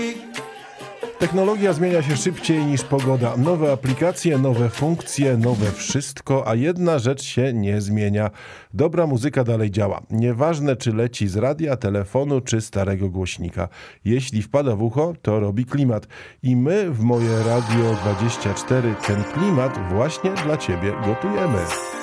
Technologia zmienia się szybciej niż pogoda. Nowe aplikacje, nowe funkcje, nowe wszystko, a jedna rzecz się nie zmienia. Dobra muzyka dalej działa. Nieważne, czy leci z radia, telefonu, czy starego głośnika. Jeśli wpada w ucho, to robi klimat. I my w Moje Radio 24 ten klimat właśnie dla Ciebie gotujemy.